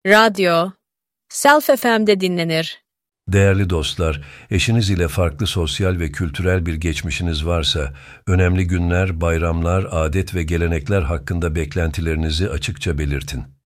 Radyo, Self FM'de dinlenir. Değerli dostlar, eşiniz ile farklı sosyal ve kültürel bir geçmişiniz varsa, önemli günler, bayramlar, adet ve gelenekler hakkında beklentilerinizi açıkça belirtin.